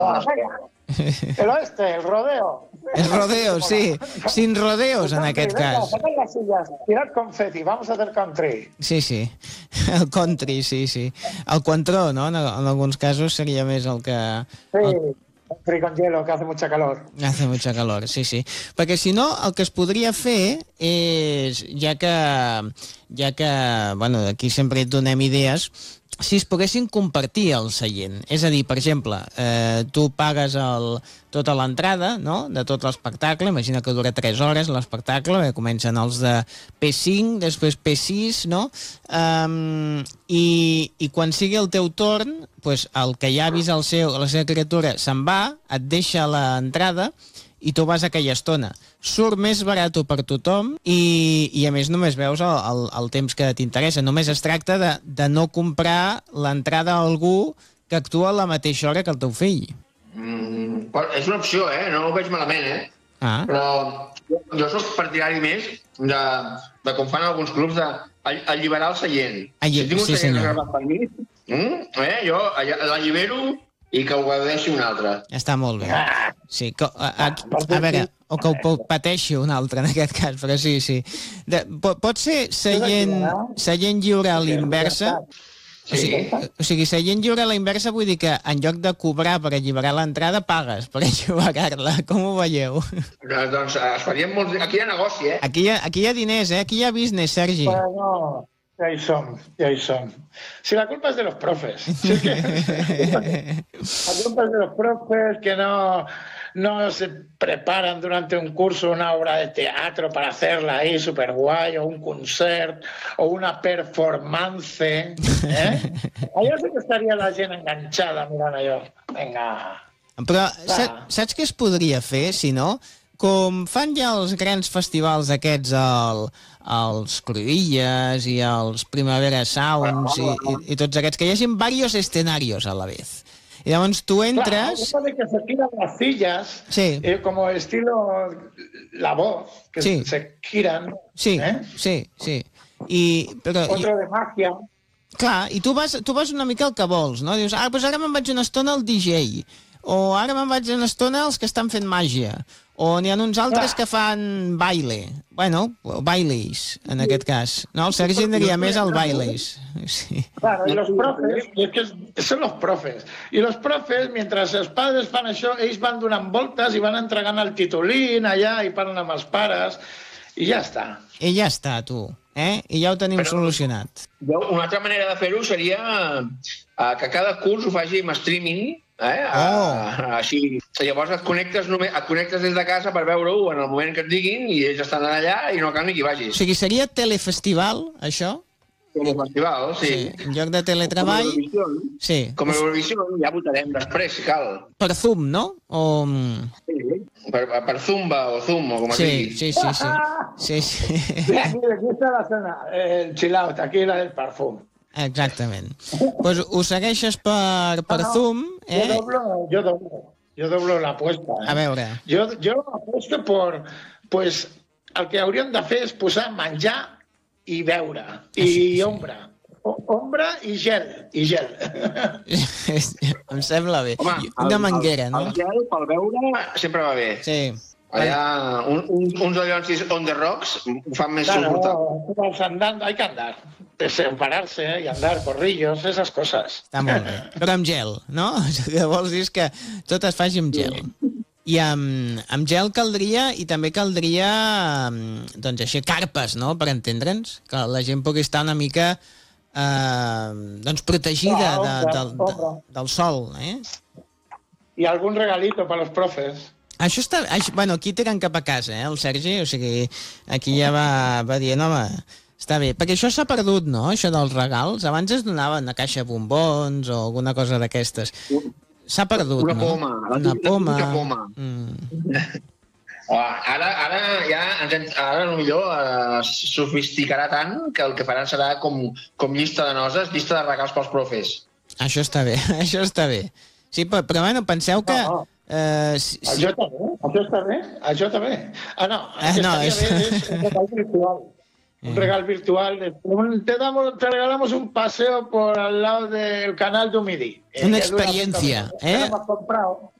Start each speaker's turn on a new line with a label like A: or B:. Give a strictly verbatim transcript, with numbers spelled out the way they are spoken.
A: El oeste, el rodeo.
B: El rodeo, sí. Sin rodeos, en aquest cas.
A: Sacad las sillas, tirad confeti, vamos a hacer country.
B: Sí, sí. El country, sí, sí. El contró, no? En, en alguns casos seria més el que...
A: Sí,
B: el...
A: country con hielo, que hace mucha calor.
B: Hace mucha calor, sí, sí. Perquè si no, el que es podria fer és, ja que, ja que bueno, aquí sempre et donem idees, si es poguessin compartir el seient. És a dir, per exemple, eh, tu pagues el, tota l'entrada, no?, de tot l'espectacle, imagina que dura tres hores l'espectacle, eh, comencen els de P cinc, després P sis, no?, um, i, i quan sigui el teu torn, pues, el que ja ha vist el seu, la seva criatura se'n va, et deixa l'entrada i tu vas aquella estona. Surt més barat per tothom i, i a més només veus el, el, el temps que t'interessa. Només es tracta de, de no comprar l'entrada a algú que actua a la mateixa hora que el teu fill.
C: Mm, és una opció, eh? No ho veig malament, eh?
B: Ah.
C: Però jo soc partidari més de, de com fan alguns clubs, d'alliberar el seient.
B: Alli...
C: Si tinc un
B: sí,
C: seient
B: senyor.
C: reservat per mi, mm, eh? jo l'allibero i que ho deixi un altre.
B: Està molt bé. Sí, que, a, a, a veure, o que ho pateixi un altre en aquest cas, però sí, sí. De, pot, pot ser seient, seient lliure a l'inversa? O sigui, o sigui, seient lliure a la inversa vull dir que en lloc de cobrar per alliberar l'entrada, pagues per alliberar-la. Com ho veieu?
C: Doncs es farien molts... Aquí hi ha negoci, eh?
B: Aquí hi ha, aquí hi ha diners, eh? Aquí hi ha business, Sergi.
A: Bueno, ya ahí son, ya ahí son. Si la culpa es de los profes. Si es que, la culpa es de los profes que no, no se preparan durante un curso una obra de teatro para hacerla ahí súper guay, o un concert, o una performance. ¿eh? Allò sí que estaria la gent enganxada mirant allò. Vinga.
B: Però saps, saps què es podria fer, si no? Com fan ja els grans festivals aquests, el, els Cruïlles i els Primavera Sounds i, i, i tots aquests, que hi hagi varios escenarios a la vez. Y llavors tu entres...
A: Claro, de que se giran las sillas,
B: sí.
A: eh, como estilo La Voz, que
B: sí.
A: se giran.
B: Sí,
A: ¿eh?
B: sí, sí. I, però,
A: Otro
B: i,
A: de magia.
B: Clar, i tu vas, tu vas una mica el que vols, no? Dius, ah, doncs ara me'n vaig una estona al D J, o ara me'n vaig una estona als que estan fent màgia, o n'hi ha uns altres que fan baile, bueno, bailes, en aquest cas. No, el Sergi diria més al bailes. Sí.
A: Claro, y los profes, y es que son los profes, y los profes, mientras els padres fan això, ells van donant voltes i van entregant el titulín allà i parlen amb els pares, i ja està.
B: I ja està, tu. Eh? I ja ho tenim Però, solucionat.
C: Una altra manera de fer-ho seria uh, que cada curs ho faci amb streaming, eh?
B: Oh.
C: Uh, així. Llavors et connectes, només, et connectes des de casa per veure-ho en el moment que et diguin i ells estan allà i no cal ni que hi vagis.
B: O sigui, seria telefestival, això?
C: Telefestival, sí.
B: sí. En lloc de teletreball...
C: Com
B: sí.
C: Com a Eurovisió, ja votarem després, si cal.
B: Per Zoom, no? O...
C: Sí, per, per Zumba o Zoom, o com
B: sí,
C: es digui.
B: Sí, sí, sí. sí, sí.
A: Aquí, aquí està la zona, el chill out, aquí la del perfum.
B: Exactament. Pues ho segueixes per, per no, no. Zoom, eh?
A: Jo doblo, jo doblo, jo doblo l'apuesta. Eh?
B: A veure.
A: Jo, jo apuesto por, pues, el que hauríem de fer és posar menjar i beure, i sí, sí. ombra. O, ombra i gel, i gel.
B: Em sembla bé.
C: Home,
B: una
C: el,
B: manguera,
C: el,
B: no?
C: El gel pel beure sempre va bé.
B: Sí.
C: Allà, un, un, uns allonsis on the rocks ho fan més
A: claro,
C: suportable.
A: Andando, hay que andar. Separarse eh, y andar, corrillos, esas cosas.
B: Està molt bé. Però amb gel, no? El que vols dir és que tot es faci amb gel. I amb, amb gel caldria, i també caldria, doncs així, carpes, no?, per entendre'ns, que la gent pugui estar una mica eh, doncs protegida de, de, de, del sol, eh?
A: I algun regalito per als profes.
B: Això està... Això, bueno, aquí tiren cap a casa, eh, el Sergi, o sigui, aquí ja va, va dient, home, està bé, perquè això s'ha perdut, no?, això dels regals. Abans es donaven una caixa de bombons o alguna cosa d'aquestes. S'ha perdut,
C: una
B: no?
C: Poma,
B: una poma.
C: Una poma. Mm. Oh, ara, ara ja ens, ara potser es sofisticarà tant que el que faran serà com, com llista de noses, llista de regals pels profes.
B: Això està bé, això està bé. Sí, però, però bueno, penseu que...
A: No, no.
B: Uh, si, si...
A: Això està bé, això està bé, això està bé. Ah, no, el que
B: eh, no,
A: estaria és... bé és un regalo virtual. un regalo virtual. De, te, damos, te regalamos un paseo por al lado del canal du Midi.
B: Una experiencia, ¿eh?
A: Hemos comprado.